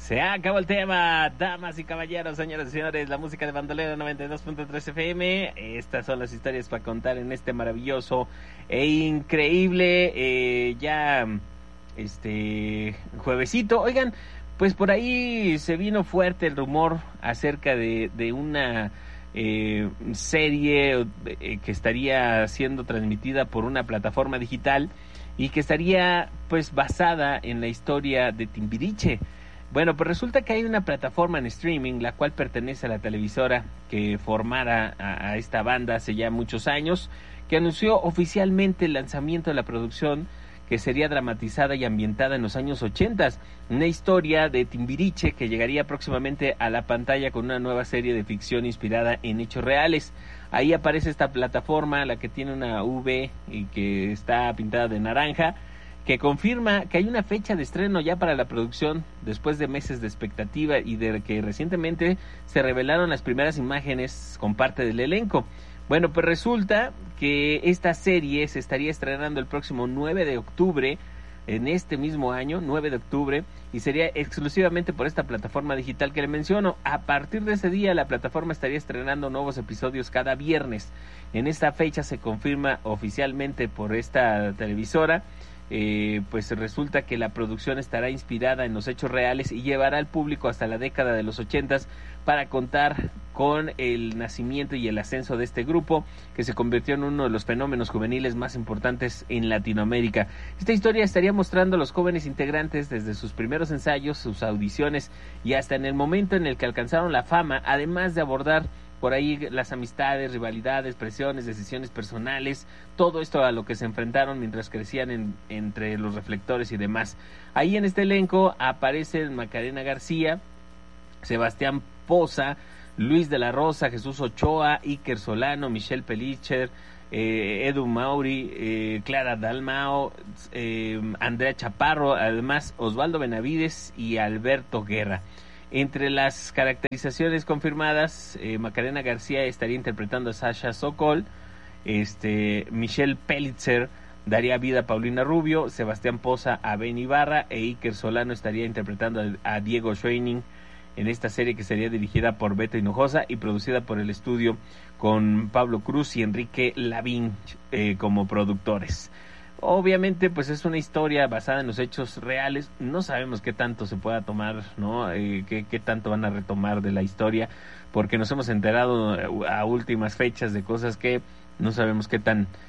Se acabó el tema, damas y caballeros, señoras y señores, la música de Bandolera 92.3 FM. Estas son las historias para contar en este maravilloso e increíble juevesito. Oigan, pues por ahí se vino fuerte el rumor acerca de una serie que estaría siendo transmitida por una plataforma digital y que estaría pues basada en la historia de Timbiriche. Bueno, pues resulta que hay una plataforma en streaming, la cual pertenece a la televisora que formara a esta banda hace ya muchos años, que anunció oficialmente el lanzamiento de la producción que sería dramatizada y ambientada en los años 80, una historia de Timbiriche que llegaría próximamente a la pantalla con una nueva serie de ficción inspirada en hechos reales. Ahí aparece esta plataforma, la que tiene una V y que está pintada de naranja, que confirma que hay una fecha de estreno ya para la producción después de meses de expectativa y de que recientemente se revelaron las primeras imágenes con parte del elenco. Bueno, pues resulta que esta serie se estaría estrenando el próximo 9 de octubre, en este mismo año, 9 de octubre, y sería exclusivamente por esta plataforma digital que le menciono. A partir de ese día, la plataforma estaría estrenando nuevos episodios cada viernes. En esta fecha se confirma oficialmente por esta televisora. Pues resulta que la producción estará inspirada en los hechos reales y llevará al público hasta la década de los 80 para contar con el nacimiento y el ascenso de este grupo que se convirtió en uno de los fenómenos juveniles más importantes en Latinoamérica. Esta historia estaría mostrando a los jóvenes integrantes desde sus primeros ensayos, sus audiciones y hasta en el momento en el que alcanzaron la fama, además de abordar por ahí las amistades, rivalidades, presiones, decisiones personales, todo esto a lo que se enfrentaron mientras crecían entre los reflectores y demás. Ahí en este elenco aparecen Macarena García, Sebastián Poza, Luis de la Rosa, Jesús Ochoa, Iker Solano, Michelle Pelicher, Edu Mauri, Clara Dalmao, Andrea Chaparro, además Osvaldo Benavides y Alberto Guerra. Entre las caracterizaciones confirmadas, Macarena García estaría interpretando a Sasha Sokol, Michelle Pelitzer daría vida a Paulina Rubio, Sebastián Poza a Ben Ibarra e Iker Solano estaría interpretando a Diego Schweining en esta serie que sería dirigida por Beto Hinojosa y producida por el estudio con Pablo Cruz y Enrique Lavín como productores. Obviamente, pues es una historia basada en los hechos reales. No sabemos qué tanto se pueda tomar, ¿no? Qué tanto van a retomar de la historia, porque nos hemos enterado a últimas fechas de cosas que no sabemos qué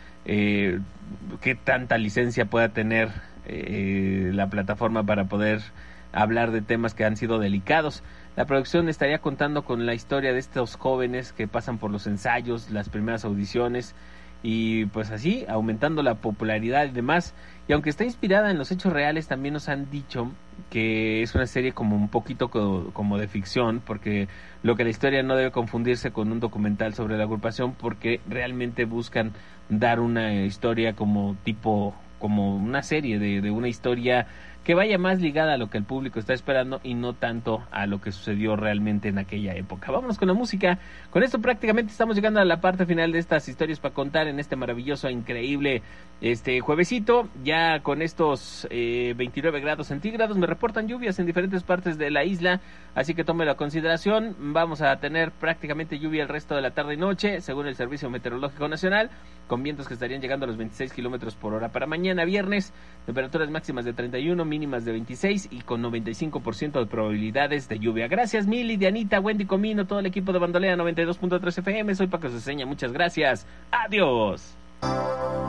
tanta licencia pueda tener la plataforma para poder hablar de temas que han sido delicados. La producción estaría contando con la historia de estos jóvenes que pasan por los ensayos, las primeras audiciones, y pues así aumentando la popularidad y demás. Y aunque está inspirada en los hechos reales, también nos han dicho que es una serie como un poquito como de ficción, porque lo que la historia no debe confundirse con un documental sobre la agrupación, porque realmente buscan dar una historia como una serie de una historia que vaya más ligada a lo que el público está esperando y no tanto a lo que sucedió realmente en aquella época. Vámonos con la música. Con esto prácticamente estamos llegando a la parte final de estas historias para contar en este maravilloso e increíble juevesito. Ya con estos 29 grados centígrados me reportan lluvias en diferentes partes de la isla, así que tómelo a consideración. Vamos a tener prácticamente lluvia el resto de la tarde y noche, según el Servicio Meteorológico Nacional, con vientos que estarían llegando a los 26 kilómetros por hora. Para mañana viernes, temperaturas máximas de 31, mínimas de 26 y con 95% de probabilidades de lluvia. Gracias, Mili, Dianita, Wendy Comino, todo el equipo de Bandolera 92.3 FM. Soy Paco Ceseña, muchas gracias. Adiós.